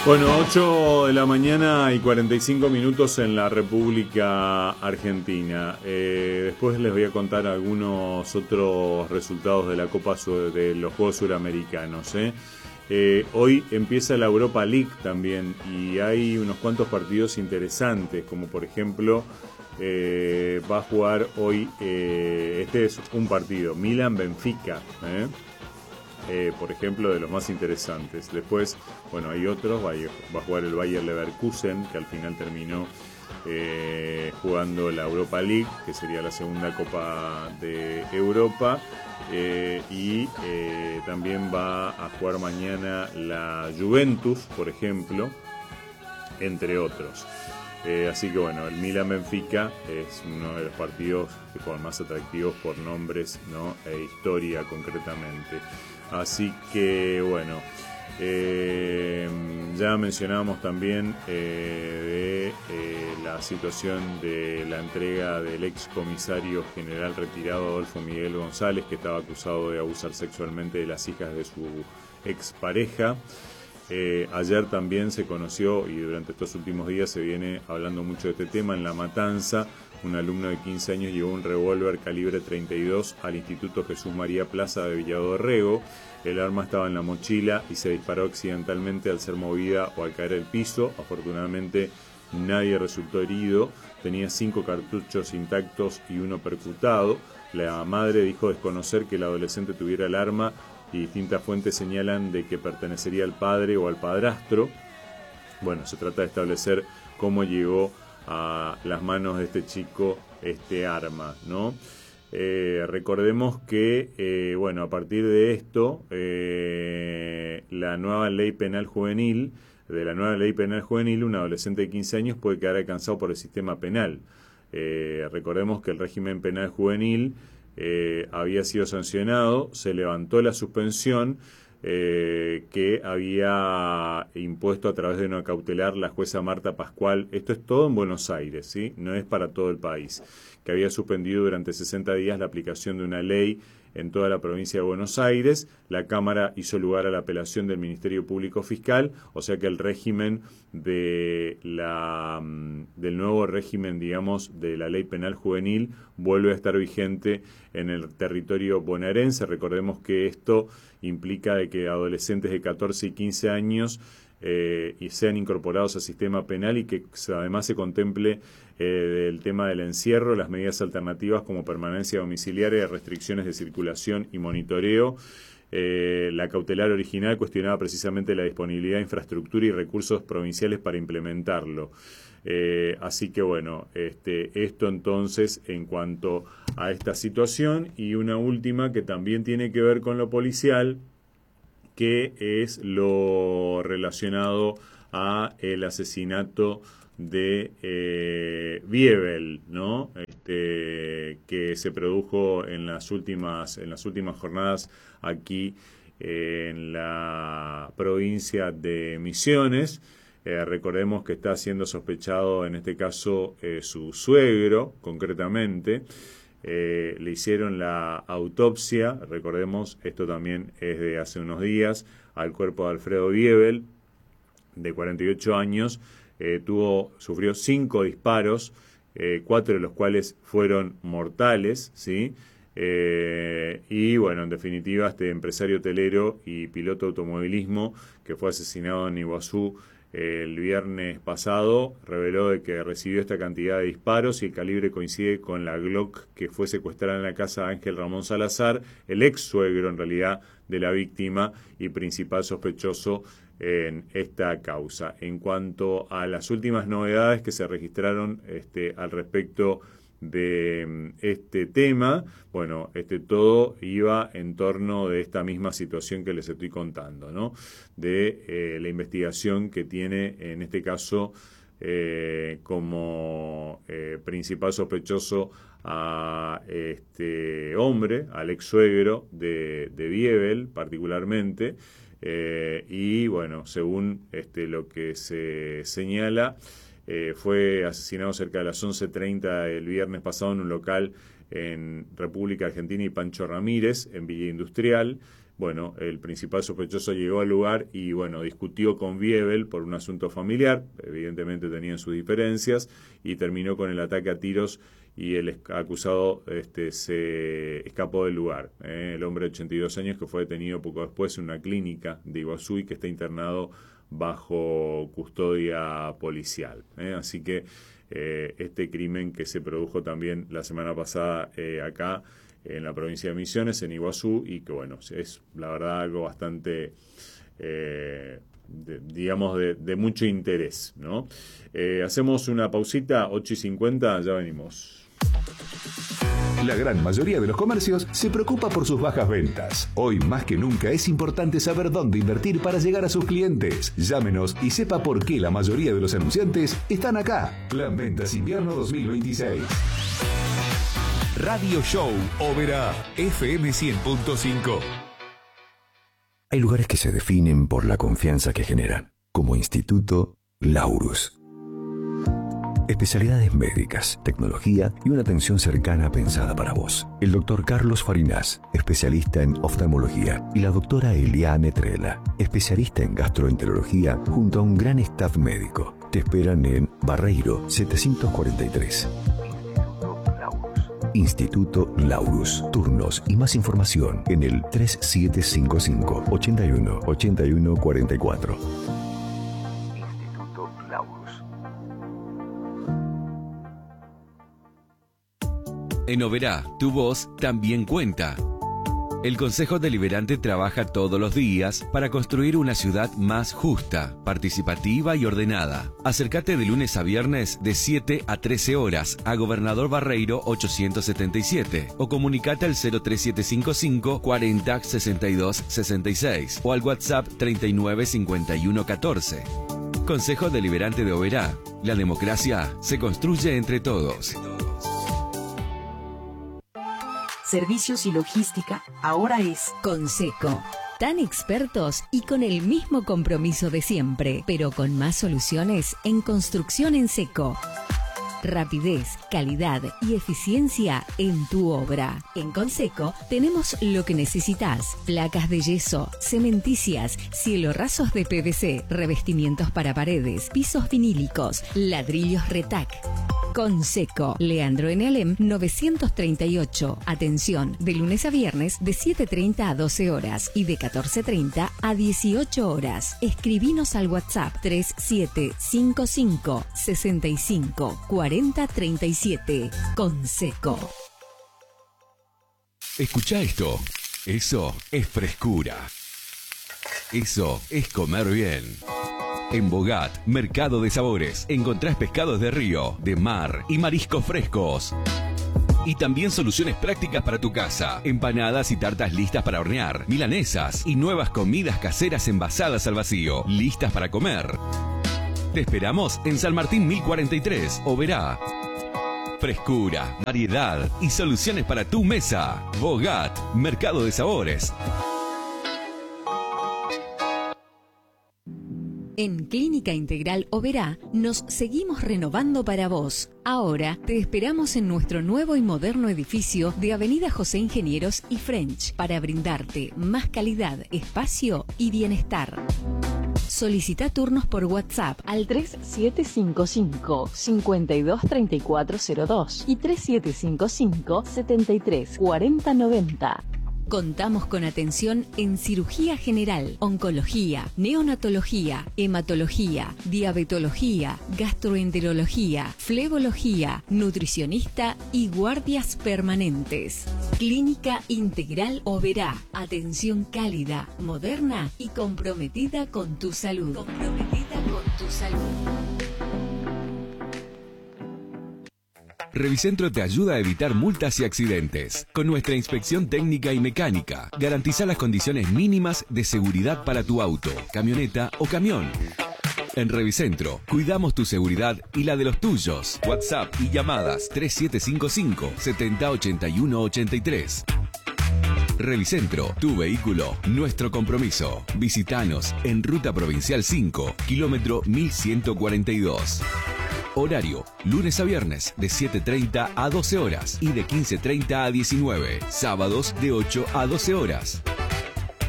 Bueno, 8 de la mañana y 45 minutos en la República Argentina. Después les voy a contar algunos otros resultados de la de los Juegos Suramericanos. Hoy empieza la Europa League también y hay unos cuantos partidos interesantes, como por ejemplo va a jugar hoy, este es un partido, Milan-Benfica, por ejemplo, de los más interesantes. Después, bueno, hay otros, va a jugar el Bayer Leverkusen, que al final terminó jugando la Europa League, que sería la segunda Copa de Europa, y también va a jugar mañana la Juventus, por ejemplo, entre otros. Así que bueno, el Milan-Benfica es uno de los partidos más atractivos por nombres, ¿no? E historia concretamente. Así que bueno, ya mencionábamos también la situación de la entrega del ex comisario general retirado Adolfo Miguel González, que estaba acusado de abusar sexualmente de las hijas de su expareja. Ayer también se conoció, y durante estos últimos días se viene hablando mucho de este tema, en La Matanza, un alumno de 15 años llevó un revólver calibre 32 al Instituto Jesús María Plaza de Villadorrego. El arma estaba en la mochila y se disparó accidentalmente al ser movida o al caer al piso. Afortunadamente nadie resultó herido. Tenía 5 cartuchos intactos y uno percutado. La madre dijo desconocer que el adolescente tuviera el arma y distintas fuentes señalan de que pertenecería al padre o al padrastro. Bueno, se trata de establecer cómo llegó a las manos de este chico este arma, ¿no? Recordemos que, bueno, a partir de esto, la nueva ley penal juvenil, un adolescente de 15 años puede quedar alcanzado por el sistema penal. Recordemos que el régimen penal juvenil había sido sancionado, se levantó la suspensión que había impuesto a través de una cautelar la jueza Marta Pascual. Esto es todo en Buenos Aires, ¿sí? No es para todo el país, que había suspendido durante 60 días la aplicación de una ley en toda la provincia de Buenos Aires. La Cámara hizo lugar a la apelación del Ministerio Público Fiscal, o sea que el régimen del nuevo régimen, digamos, de la ley penal juvenil vuelve a estar vigente en el territorio bonaerense. Recordemos que esto implica de que adolescentes de 14 y 15 años y sean incorporados al sistema penal y que además se contemple el tema del encierro, las medidas alternativas como permanencia domiciliaria, restricciones de circulación y monitoreo. La cautelar original cuestionaba precisamente la disponibilidad de infraestructura y recursos provinciales para implementarlo. Así que bueno, esto entonces en cuanto a esta situación, y una última que también tiene que ver con lo policial, que es lo relacionado a el asesinato de Wiebel, ¿no? Que se produjo en las últimas jornadas aquí en la provincia de Misiones. Recordemos que está siendo sospechado en este caso su suegro, concretamente. Le hicieron la autopsia, recordemos, esto también es de hace unos días, al cuerpo de Alfredo Wiebel, de 48 años. Sufrió 5 disparos, 4 de los cuales fueron mortales, ¿sí? Y bueno, en definitiva, este empresario hotelero y piloto de automovilismo que fue asesinado en Iguazú el viernes pasado reveló de que recibió esta cantidad de disparos y el calibre coincide con la Glock que fue secuestrada en la casa de Ángel Ramón Salazar, el ex suegro en realidad de la víctima y principal sospechoso en esta causa. En cuanto a las últimas novedades que se registraron al respecto de este tema, bueno, todo iba en torno de esta misma situación que les estoy contando, ¿no? De la investigación que tiene en este caso como principal sospechoso a este hombre, al ex suegro de Wiebel particularmente, y bueno, según lo que se señala, fue asesinado cerca de las 11:30 el viernes pasado en un local en República Argentina y Pancho Ramírez, en Villa Industrial. Bueno, el principal sospechoso llegó al lugar y, bueno, discutió con Wiebel por un asunto familiar, evidentemente tenían sus diferencias, y terminó con el ataque a tiros y el acusado se escapó del lugar. El hombre de 82 años que fue detenido poco después en una clínica de Iguazú y que está internado bajo custodia policial. Así que este crimen que se produjo también la semana pasada acá en la provincia de Misiones, en Iguazú, y que bueno, es la verdad algo bastante de mucho interés, ¿no? Hacemos una pausita, 8:50, ya venimos. La gran mayoría de los comercios se preocupa por sus bajas ventas. Hoy más que nunca es importante saber dónde invertir para llegar a sus clientes. Llámenos y sepa por qué la mayoría de los anunciantes están acá. Plan Ventas Invierno 2026. Radio Show Oberá, FM 100.5. Hay lugares que se definen por la confianza que generan, como Instituto Laurus. Especialidades médicas, tecnología y una atención cercana pensada para vos. El doctor Carlos Farinas, especialista en oftalmología, y la doctora Eliane Trela, especialista en gastroenterología, junto a un gran staff médico. Te esperan en Barreiro 743. Instituto Laurus. Turnos y más información en el 3755 81 81 44. Instituto Laurus. En Oberá, tu voz también cuenta. El Consejo Deliberante trabaja todos los días para construir una ciudad más justa, participativa y ordenada. Acércate de lunes a viernes de 7 a 13 horas a Gobernador Barreiro 877 o comunicate al 03755 40 62 66 o al WhatsApp 39 51 14. Consejo Deliberante de Oberá. La democracia se construye entre todos. Servicios y logística ahora es Conseco. Tan expertos y con el mismo compromiso de siempre, pero con más soluciones en construcción en seco. Rapidez, calidad y eficiencia en tu obra. En Conseco tenemos lo que necesitas: placas de yeso, cementicias, cielorrasos de PVC, revestimientos para paredes, pisos vinílicos, ladrillos Retac. Conseco, Leandro N. Alem 938. Atención, de lunes a viernes de 7:30 a 12 horas y de 14:30 a 18 horas. Escribinos al WhatsApp 3755 65 40 37. Conseco. Escucha esto. Eso es frescura. Eso es comer bien. En Bogat, Mercado de Sabores, encontrás pescados de río, de mar y mariscos frescos. Y también soluciones prácticas para tu casa. Empanadas y tartas listas para hornear, milanesas y nuevas comidas caseras envasadas al vacío, listas para comer. Te esperamos en San Martín 1043, Oberá. Frescura, variedad y soluciones para tu mesa. Bogat, Mercado de Sabores. En Clínica Integral Oberá nos seguimos renovando para vos. Ahora te esperamos en nuestro nuevo y moderno edificio de Avenida José Ingenieros y French para brindarte más calidad, espacio y bienestar. Solicita turnos por WhatsApp al 3755 523402 y 3755 734090. Contamos con atención en cirugía general, oncología, neonatología, hematología, diabetología, gastroenterología, flebología, nutricionista y guardias permanentes. Clínica Integral Oberá. Atención cálida, moderna y comprometida con tu salud. Revicentro te ayuda a evitar multas y accidentes. Con nuestra inspección técnica y mecánica, garantiza las condiciones mínimas de seguridad para tu auto, camioneta o camión. En Revicentro, cuidamos tu seguridad y la de los tuyos. WhatsApp y llamadas 3755 7081 83. Revicentro, tu vehículo, nuestro compromiso. Visítanos en Ruta Provincial 5, kilómetro 1142. Horario, lunes a viernes de 7:30 a 12 horas y de 15:30 a 19. Sábados de 8 a 12 horas.